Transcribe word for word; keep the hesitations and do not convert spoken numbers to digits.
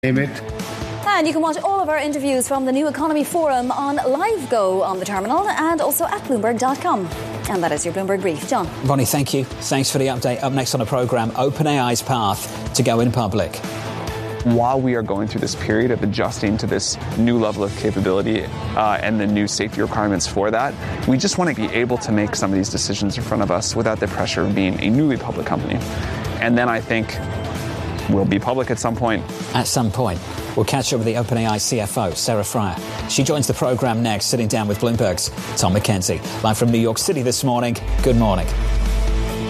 Name it. And you can watch all of our interviews from the New Economy Forum on LiveGo on the terminal and also at Bloomberg dot com. And that is your Bloomberg Brief. John. Bonnie, thank you. Thanks for the update. Up next on the programme, OpenAI's path to going public. While we are going through this period of adjusting to this new level of capability uh, and the new safety requirements for that, we just want to be able to make some of these decisions in front of us without the pressure of being a newly public company. And then I think we'll be public at some point. At some point. We'll catch up with the OpenAI C F O, Sarah Friar. She joins the programme next, sitting down with Bloomberg's Tom McKenzie. Live from New York City this morning. Good morning.